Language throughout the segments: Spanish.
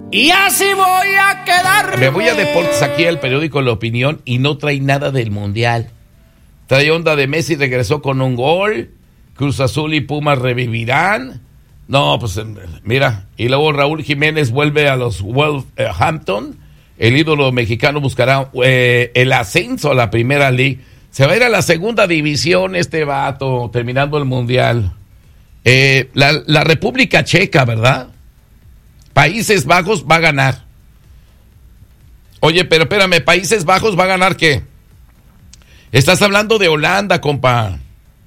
Y así voy a quedarme. Me voy a Deportes aquí al periódico La Opinión y no trae nada del Mundial. Trae onda de Messi, regresó con un gol. Cruz Azul y Pumas revivirán. No, pues mira. Y luego Raúl Jiménez vuelve a los Wolverhampton. El ídolo mexicano buscará el ascenso a la Primera League. Se va a ir a la segunda división este vato, terminando el Mundial. La República Checa, ¿verdad? Países Bajos va a ganar. Oye, pero espérame, ¿Países Bajos va a ganar qué? Estás hablando de Holanda, compa.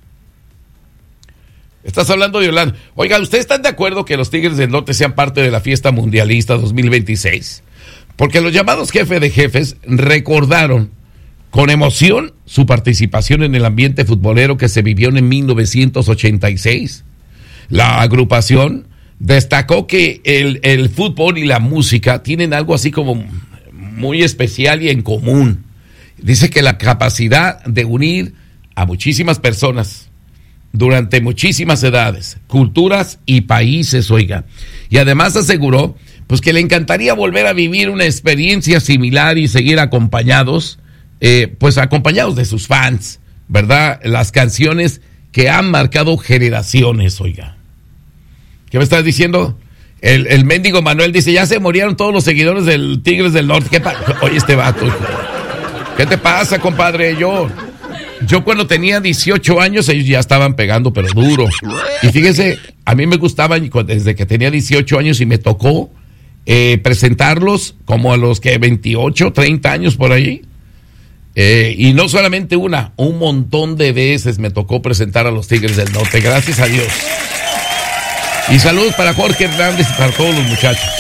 Estás hablando de Holanda. Oiga, ¿ustedes están de acuerdo que los Tigres del Norte sean parte de la fiesta mundialista 2026? Porque los llamados jefes de jefes recordaron con emoción su participación en el ambiente futbolero que se vivió en 1986. La agrupación destacó que el fútbol y la música tienen algo así como muy especial y en común. Dice que la capacidad de unir a muchísimas personas durante muchísimas edades, culturas y países, oiga. Y además aseguró pues que le encantaría volver a vivir una experiencia similar y seguir acompañados, pues acompañados de sus fans, ¿verdad? Las canciones que han marcado generaciones, oiga. ¿Qué me estás diciendo? El mendigo Manuel dice, ya se murieron todos los seguidores del Tigres del Norte. ¿Qué pasa? Oye, este vato, hijo. ¿Qué te pasa, compadre? Yo cuando tenía 18 años, ellos ya estaban pegando, pero duro. Y fíjese, a mí me gustaban desde que tenía 18 años y me tocó presentarlos como a los que 28, 30 años por ahí. Y no solamente un montón de veces me tocó presentar a los Tigres del Norte, gracias a Dios. Y saludos para Jorge Hernández y para todos los muchachos.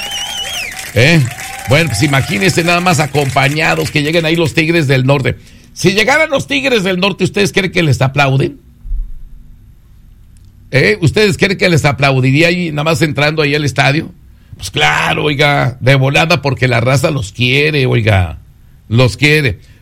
Bueno, pues imagínense nada más acompañados que lleguen ahí los Tigres del Norte. Si llegaran los Tigres del Norte, ¿ustedes creen que les aplauden? ¿Ustedes creen que les aplaudiría ahí nada más entrando ahí al estadio? Pues claro, oiga, de volada porque la raza los quiere, oiga, los quiere.